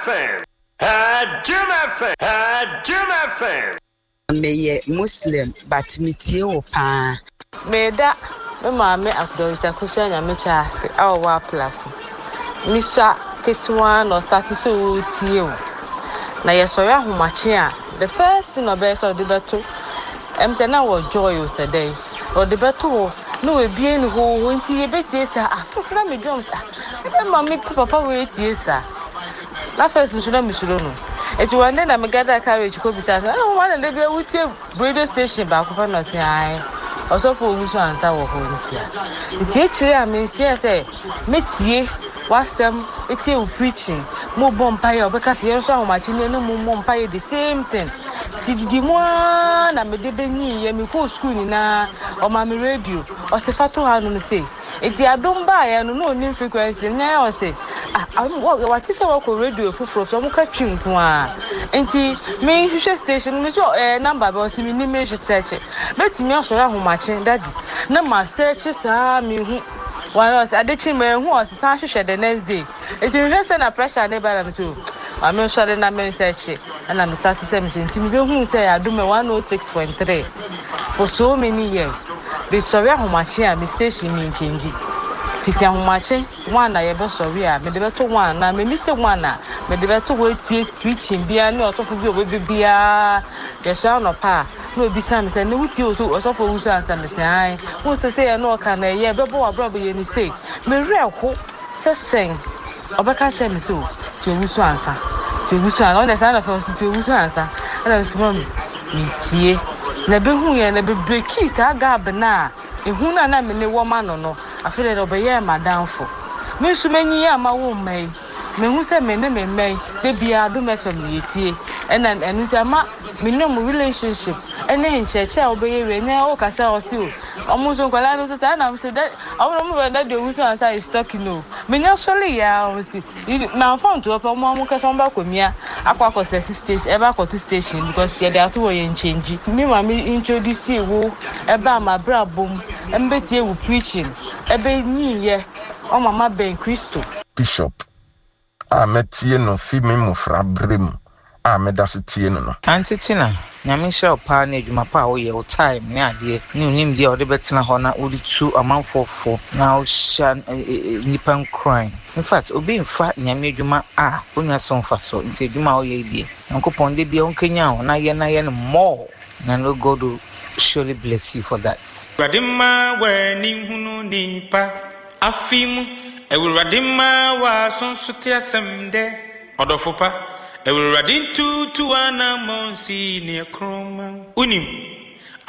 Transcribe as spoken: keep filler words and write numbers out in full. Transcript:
F M. Uh, Jim F M. Uh, Jim F M. Me Muslim, but me tie pa. Me da me maame akdonsa kusha nya me chaase awo wa plako. Mi sha ketwa no start so tie o. Na ye so ya homache a the first thing obey so de beto. Em say na wo joy o say dey. O de beto no we bie ni ho ho nti ye betie sa afese na me drums ah. E ma me papa we tie sa. Na first so na me suro no. Eti one day na me gather carriage ko bisa say oh one day be wutie radio station ba ko fa no say ai. Osofo oguso ansa wo ho nsia. Nti e kire a me nsia say metie wasem etie u preaching mo bompaye obeka se yenso ahomachi ne no mo bompaye the same thing. Tididi mo na me de benyi ye me ko school ni na o ma me radio o se fato ha no say eti adom ba ya no no ni frequency na o say ah what is our radio fufuro so mo ka twinko a enti me hwehwe station me so eh number ba o si me ni me hwe search betimi asoro ahomachi daddy na ma search sa me hu one was adechi me hu o se san hwehwe the next day eti me say na pressure ne ba na so I'm not sure na me search and I'm start to say me enti me hu say adom one oh six point three for so many years the sorry ahomachi a me station me change fiti ahomachi one na ye be sorry a me de beto one na me nite one na me de beto we tie preaching bia ne osofo bi obi bia ye so no pa no bi sam say ne wuti oso osofo wuso ansam say ai wo so say no ka na ye be bo wa bro ye ni say me reho se sen obeka che me so ti wuso ansa ti wuso an on the side of us ti wuso ansa na so me tie na be hu ye na be break it aga bna ehu na na me ne wo ma no no afele do be ye madamfo me su manyi ya ma wo mai me hu se me ne me mai de bia do me fam ye tie ena enu se ma me no mo relationship ene ncheche a obeye we ne o kasa o si o omo so kwala no se na me se that omo mo be that de wuso answer is talking no me nya sole ya o si na phone to opo mo mo kasa mba komia akwa ko se station e ba ko to station because ye dey ato wo ye change me ma me introduce wo e ba ma brabom embe tie wo preaching ebe nyi ye o mama ben Christo Bishop a metie no fi me mufra brem a medase tie no no antitina nyame hye pa na adwuma pa wo ye wo time ne ade ne unim dia wo de betena ho na wo tu amanfofo na wo hya nipa nkran in fact obi mfa nyame adwuma a onwa so mfa so nti adwuma wo ye die nkopon de bia onkanya ho na ye na ye no more na no God will surely bless you for that. Radima we ni hunu nipa afimu ewuradima wa sonsote asemde odofopa ewuradin tu tu ana monsi ne kroma unim